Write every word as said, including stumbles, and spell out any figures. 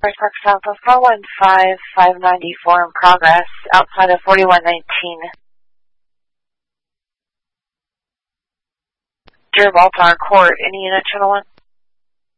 First Park South of four one five, five ninety-four in progress, outside of forty-one nineteen. Dear Baltar Court, any unit channel one?